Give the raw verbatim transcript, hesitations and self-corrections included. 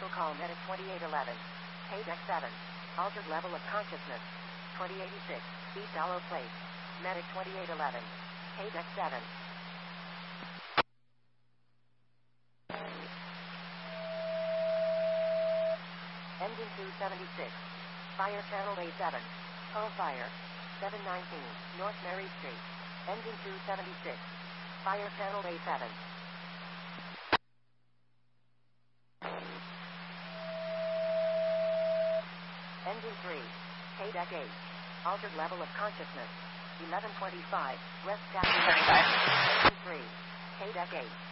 Special call medic twenty-eight eleven. K deck seven. Altered level of consciousness. twenty eighty-six. East Allo Place. Medic twenty-eight eleven. K deck seven. Engine two seventy-six. Fire channel A seven. Hull fire. seven nineteen. North Mary Street. Engine two seventy-six. Fire channel A seven. Engine three. K deck eight. Altered level of consciousness. eleven twenty-five. West Captain thirty-five. Engine three. K deck eight.